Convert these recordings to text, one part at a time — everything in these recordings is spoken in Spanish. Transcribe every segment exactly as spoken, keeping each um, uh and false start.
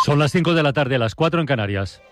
Son las cinco de la tarde, las cuatro en Canarias.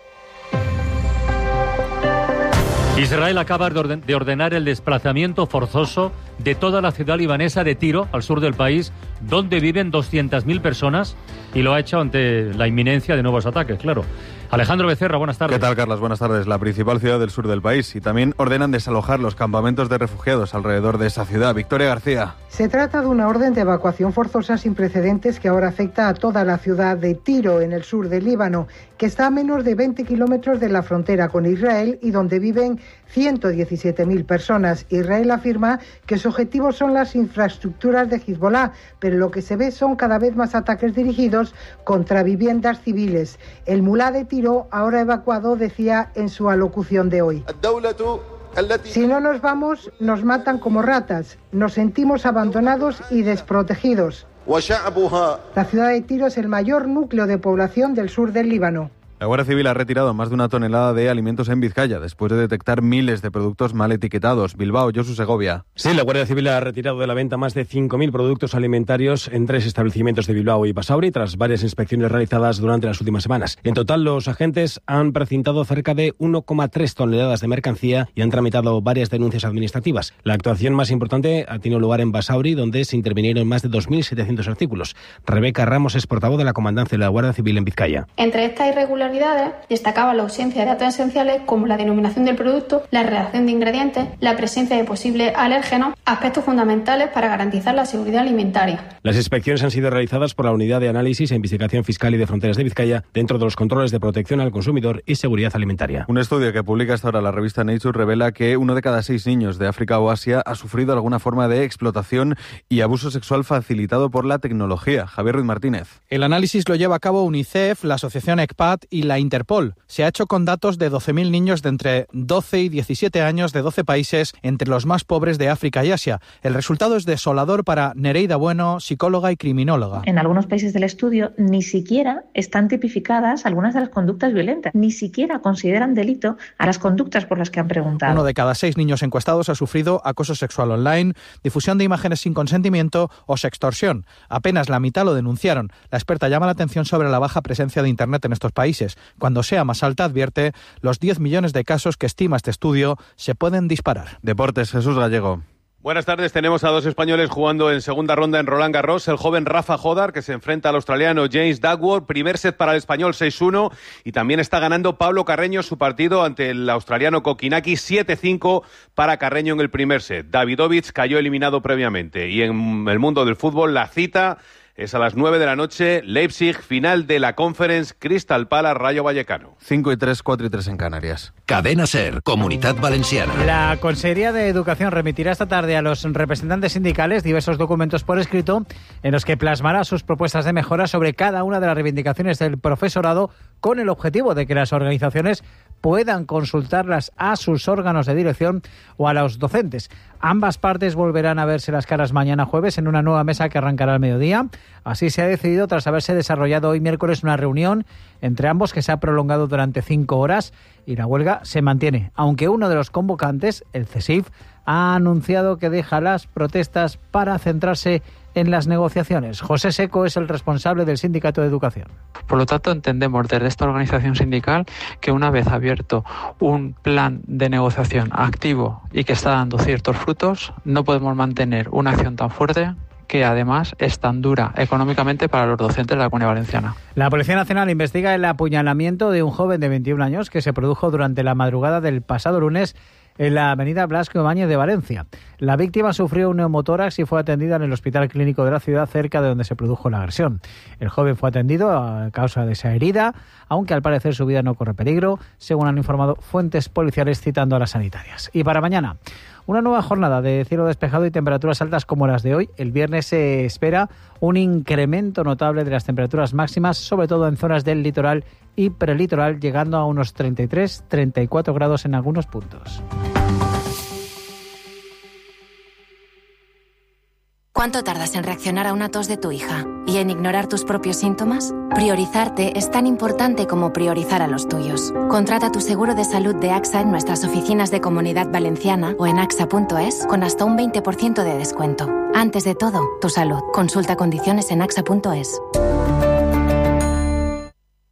Israel acaba de ordenar el desplazamiento forzoso de toda la ciudad libanesa de Tiro, al sur del país, donde viven doscientas mil personas, y lo ha hecho ante la inminencia de nuevos ataques, claro. Alejandro Becerra, buenas tardes. ¿Qué tal, Carlos? Buenas tardes. La principal ciudad del sur del país. Y también ordenan desalojar los campamentos de refugiados alrededor de esa ciudad. Victoria García. Se trata de una orden de evacuación forzosa sin precedentes que ahora afecta a toda la ciudad de Tiro, en el sur del Líbano, que está a menos de veinte kilómetros de la frontera con Israel y donde viven ciento diecisiete mil personas. Israel afirma que su objetivo son las infraestructuras de Hezbollah, pero lo que se ve son cada vez más ataques dirigidos contra viviendas civiles. El mulá de Tiro, ahora evacuado, decía en su alocución de hoy: si no nos vamos, nos matan como ratas. Nos sentimos abandonados y desprotegidos. La ciudad de Tiro es el mayor núcleo de población del sur del Líbano. La Guardia Civil ha retirado más de una tonelada de alimentos en Vizcaya después de detectar miles de productos mal etiquetados. Bilbao, Josu Segovia. Sí, la Guardia Civil ha retirado de la venta más de cinco mil productos alimentarios en tres establecimientos de Bilbao y Basauri tras varias inspecciones realizadas durante las últimas semanas. En total, los agentes han precintado cerca de uno coma tres toneladas de mercancía y han tramitado varias denuncias administrativas. La actuación más importante ha tenido lugar en Basauri, donde se intervinieron más de dos mil setecientos artículos. Rebeca Ramos es portavoz de la Comandancia de la Guardia Civil en Vizcaya. Entre estas irregularidades destacaba la ausencia de datos esenciales como la denominación del producto, la redacción de ingredientes, la presencia de posibles alérgenos, aspectos fundamentales para garantizar la seguridad alimentaria. Las inspecciones han sido realizadas por la Unidad de Análisis e Investigación Fiscal y de Fronteras de Vizcaya dentro de los controles de protección al consumidor y seguridad alimentaria. Un estudio que publica hasta ahora la revista Nature revela que uno de cada seis niños de África o Asia ha sufrido alguna forma de explotación y abuso sexual facilitado por la tecnología. Javier Ruiz Martínez. El análisis lo lleva a cabo UNICEF, la Asociación ECPAT y la Interpol. Se ha hecho con datos de doce mil niños de entre doce y diecisiete años de doce países, entre los más pobres de África y Asia. El resultado es desolador para Nereida Bueno, psicóloga y criminóloga. En algunos países del estudio ni siquiera están tipificadas algunas de las conductas violentas. Ni siquiera consideran delito a las conductas por las que han preguntado. Uno de cada seis niños encuestados ha sufrido acoso sexual online, difusión de imágenes sin consentimiento o sextorsión. Apenas la mitad lo denunciaron. La experta llama la atención sobre la baja presencia de Internet en estos países. Cuando sea más alta, advierte, los diez millones de casos que estima este estudio se pueden disparar. Deportes, Jesús Gallego. Buenas tardes, tenemos a dos españoles jugando en segunda ronda en Roland Garros. El joven Rafa Jodar, que se enfrenta al australiano James Duckworth, primer set para el español seis uno, y también está ganando Pablo Carreño su partido ante el australiano Kokinaki siete cinco para Carreño en el primer set. Davidovich cayó eliminado previamente. Y en el mundo del fútbol, la cita es a las nueve de la noche, Leipzig, final de la Conference, Crystal Palace, Rayo Vallecano. cinco y tres, cuatro y tres en Canarias. Cadena SER, Comunitat Valenciana. La Consejería de Educación remitirá esta tarde a los representantes sindicales diversos documentos por escrito en los que plasmará sus propuestas de mejora sobre cada una de las reivindicaciones del profesorado, con el objetivo de que las organizaciones puedan consultarlas a sus órganos de dirección o a los docentes. Ambas partes volverán a verse las caras mañana jueves en una nueva mesa que arrancará al mediodía. Así se ha decidido tras haberse desarrollado hoy miércoles una reunión entre ambos que se ha prolongado durante cinco horas y la huelga se mantiene, aunque uno de los convocantes, el CESIF, ha anunciado que deja las protestas para centrarse en las negociaciones. José Seco es el responsable del Sindicato de Educación. Por lo tanto, entendemos desde esta organización sindical que una vez abierto un plan de negociación activo y que está dando ciertos frutos, no podemos mantener una acción tan fuerte que además es tan dura económicamente para los docentes de la Comunidad Valenciana. La Policía Nacional investiga el apuñalamiento de un joven de veintiún años que se produjo durante la madrugada del pasado lunes en la avenida Blasco Ibáñez de Valencia. La víctima sufrió un neumotórax y fue atendida en el Hospital Clínico de la ciudad, cerca de donde se produjo la agresión. El joven fue atendido a causa de esa herida, aunque al parecer su vida no corre peligro, según han informado fuentes policiales citando a las sanitarias. Y para mañana, una nueva jornada de cielo despejado y temperaturas altas como las de hoy. El viernes se espera un incremento notable de las temperaturas máximas, sobre todo en zonas del litoral y prelitoral, llegando a unos treinta y tres, treinta y cuatro grados en algunos puntos. ¿Cuánto tardas en reaccionar a una tos de tu hija y en ignorar tus propios síntomas? Priorizarte es tan importante como priorizar a los tuyos. Contrata tu seguro de salud de AXA en nuestras oficinas de Comunidad Valenciana o en axa punto es con hasta un veinte por ciento de descuento. Antes de todo, tu salud. Consulta condiciones en axa punto es.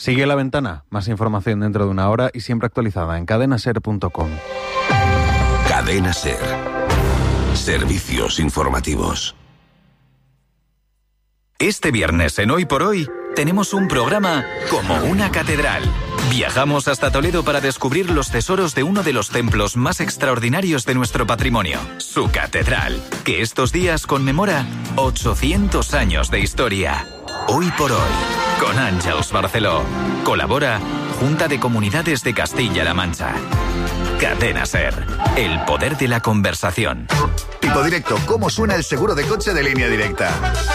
Sigue La Ventana, más información dentro de una hora y siempre actualizada en cadena ser punto com. Cadena Ser. Servicios informativos. Este viernes en Hoy por Hoy tenemos un programa como una catedral. Viajamos hasta Toledo para descubrir los tesoros de uno de los templos más extraordinarios de nuestro patrimonio, su catedral, que estos días conmemora ochocientos años de historia. Hoy por Hoy, con Àngels Barceló. Colabora Junta de Comunidades de Castilla-La Mancha. Cadena Ser, el poder de la conversación. Tipo Directo, ¿cómo suena el seguro de coche de Línea Directa?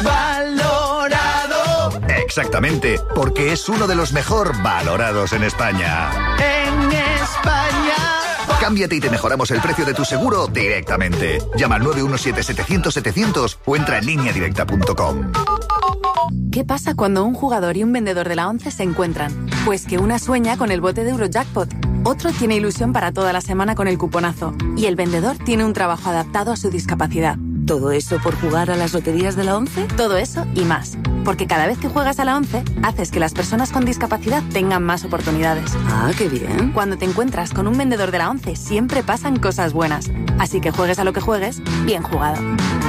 ¡Valorado! Exactamente, porque es uno de los mejor valorados en España. ¡En España! Cámbiate y te mejoramos el precio de tu seguro directamente. Llama al nueve uno siete setecientos setecientos o entra en línea directa punto com. ¿Qué pasa cuando un jugador y un vendedor de la ONCE se encuentran? Pues que una sueña con el bote de Eurojackpot, otro tiene ilusión para toda la semana con el cuponazo y el vendedor tiene un trabajo adaptado a su discapacidad. ¿Todo eso por jugar a las loterías de la ONCE? Todo eso y más. Porque cada vez que juegas a la ONCE, haces que las personas con discapacidad tengan más oportunidades. Ah, qué bien. Cuando te encuentras con un vendedor de la ONCE, siempre pasan cosas buenas. Así que juegues a lo que juegues, bien jugado.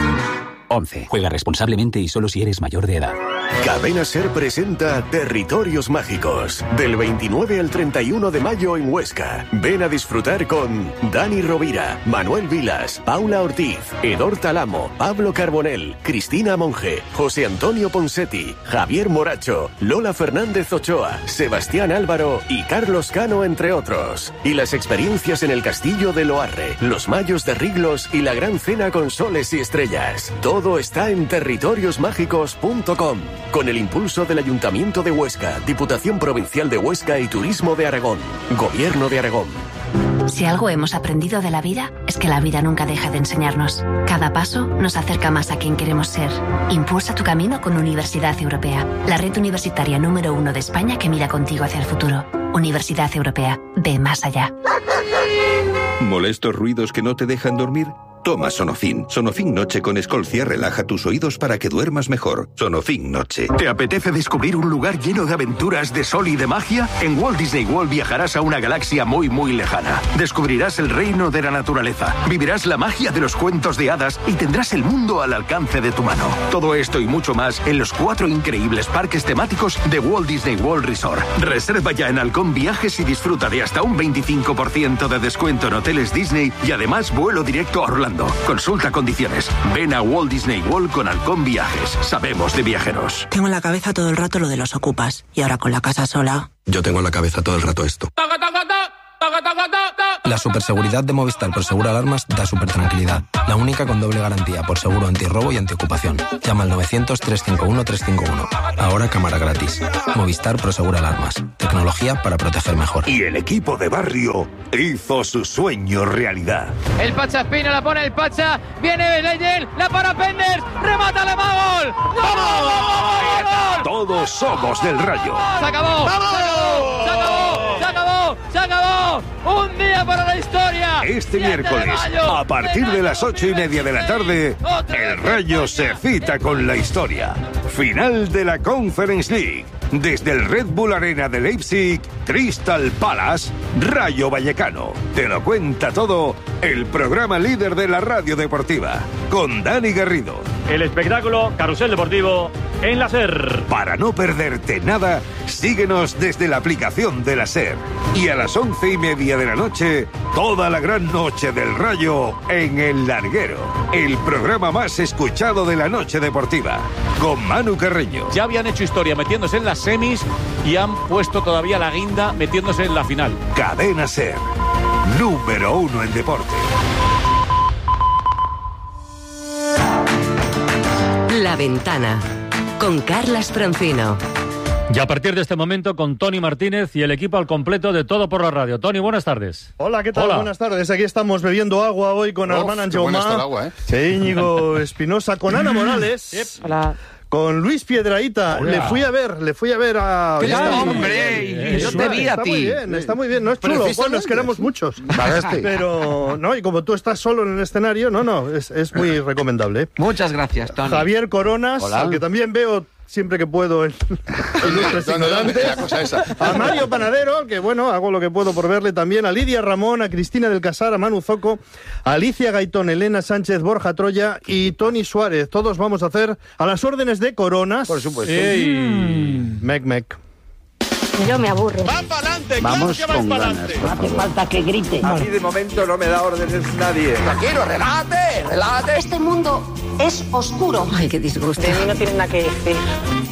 ONCE. Juega responsablemente y solo si eres mayor de edad. Cadena Ser presenta Territorios Mágicos. Del veintinueve al treinta y uno de mayo en Huesca. Ven a disfrutar con Dani Rovira, Manuel Vilas, Paula Ortiz, Edor Talamo, Pablo Carbonell, Cristina Monge, José Antonio Ponsetti, Javier Moracho, Lola Fernández Ochoa, Sebastián Álvaro y Carlos Cano, entre otros. Y las experiencias en el Castillo de Loarre, los Mayos de Riglos y la Gran Cena con soles y estrellas. Todo está en territorios mágicos punto com. Con el impulso del Ayuntamiento de Huesca, Diputación Provincial de Huesca y Turismo de Aragón. Gobierno de Aragón. Si algo hemos aprendido de la vida, es que la vida nunca deja de enseñarnos. Cada paso nos acerca más a quien queremos ser. Impulsa tu camino con Universidad Europea, la red universitaria número uno de España que mira contigo hacia el futuro. Universidad Europea, ve más allá. ¿Molestos ruidos que no te dejan dormir? Toma Sonofin. Sonofin Noche con Escolcia relaja tus oídos para que duermas mejor. Sonofin Noche. ¿Te apetece descubrir un lugar lleno de aventuras, de sol y de magia? En Walt Disney World viajarás a una galaxia muy, muy lejana. Descubrirás el reino de la naturaleza, vivirás la magia de los cuentos de hadas y tendrás el mundo al alcance de tu mano. Todo esto y mucho más en los cuatro increíbles parques temáticos de Walt Disney World Resort. Reserva ya en Halcón Viajes y disfruta de hasta un veinticinco por ciento de descuento en hoteles Disney y además vuelo directo a Orlando. Consulta condiciones. Ven a Walt Disney World con Halcón Viajes. Sabemos de viajeros. Tengo en la cabeza todo el rato lo de los ocupas. Y ahora con la casa sola... Yo tengo en la cabeza todo el rato esto. La superseguridad de Movistar Prosegura Alarmas da super tranquilidad. La única con doble garantía por seguro antirrobo y antiocupación. Llama al novecientos, trescientos cincuenta y uno, trescientos cincuenta y uno. Ahora cámara gratis. Movistar Prosegura Alarmas. Tecnología para proteger mejor. Y el equipo de barrio hizo su sueño realidad. El Pacha Espina la pone el Pacha. Viene Leyel, la para Penders. Remata la gol. ¡Gol! Todos somos del Rayo. Se acabó. ¡Vamos! Se acabó. Se acabó. Se acabó. Un día para la historia. Este miércoles, a partir de las ocho y media de la tarde, el Rayo se cita con la historia. Final de la Conference League. Desde el Red Bull Arena de Leipzig, Crystal Palace, Rayo Vallecano. Te lo cuenta todo el programa líder de la radio deportiva, con Dani Garrido. El espectáculo Carrusel Deportivo en la SER. Para no perderte nada, síguenos desde la aplicación de la SER. Y a las once y media de la noche, toda la gran noche del Rayo en El Larguero. El programa más escuchado de la noche deportiva, con Manu Carreño. Ya habían hecho historia metiéndose en las semis y han puesto todavía la guinda metiéndose en la final. Cadena SER, número uno en deporte. La Ventana, con Carlas Francino. Y a partir de este momento con Tony Martínez y el equipo al completo de Todo por la Radio. Tony, buenas tardes. Hola, ¿qué tal? Hola. Buenas tardes. Aquí estamos bebiendo agua hoy con Armand Anjomá, ¿eh? Íñigo Espinosa, con Ana Morales. Yep. Hola. Con Luis Piedrahíta. Hola. Le fui a ver, le fui a ver a... ¿Qué tal, hombre? Yo te vi a está ti. Muy bien, está muy bien. No es chulo, bueno, nos queremos muchos. Pero, no, y como tú estás solo en el escenario, no, no, es, es muy recomendable. Muchas gracias, Tony. Javier Coronas, Hola. al que también veo siempre que puedo en Ilustres Ignorantes. La cosa esa. A Mario Panadero, que bueno, hago lo que puedo por verle también. A Lidia Ramón, a Cristina del Casar, a Manu Zoco, a Alicia Gaitón, Elena Sánchez, Borja Troya y Tony Suárez. Todos vamos a hacer a las órdenes de Coronas. Por supuesto. Mm. Mec, mec. Yo me aburre. ¡Va para adelante! Vamos claro que con vais ganas. No hace falta que grite. A mí de momento no me da órdenes nadie. Tranquilo, relájate, relájate. Este mundo es oscuro. Ay, qué disgusto. De mí no tienen nada que decir.